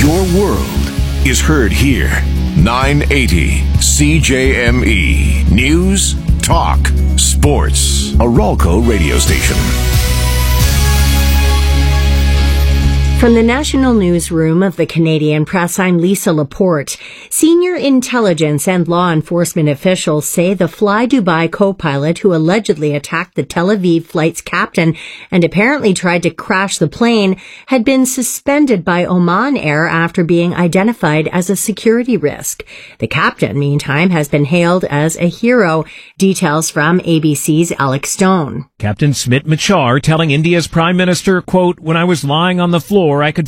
Your world is heard here. 980 CJME. News, talk, sports. A Ralco radio station. From the National Newsroom of the Canadian Press, I'm Lisa Laporte. Senior intelligence and law enforcement officials say the Fly Dubai co-pilot who allegedly attacked the Tel Aviv flight's captain and apparently tried to crash the plane had been suspended by Oman Air after being identified as a security risk. The captain, meantime, has been hailed as a hero. Details from ABC's Alex Stone. Captain Smit Machar telling India's Prime Minister, quote, "When I was lying on the floor, I could